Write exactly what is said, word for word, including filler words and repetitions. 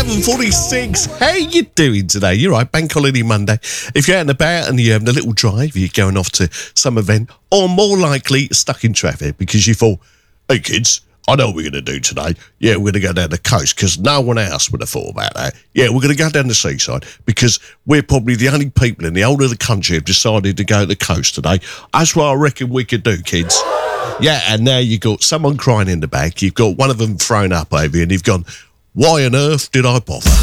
eleven forty-six. How you doing today? You're right, Bank Holiday Monday. If you're out and about and you're having a little drive, you're going off to some event, or more likely stuck in traffic because you thought, hey kids, I know what we're going to do today. Yeah, we're going to go down the coast because no one else would have thought about that. Yeah, we're going to go down the seaside because we're probably the only people in the whole of the country who have decided to go to the coast today. That's what I reckon we could do, kids. Yeah, and now you've got someone crying in the back. You've got one of them thrown up over you and you've gone, why on earth did I bother?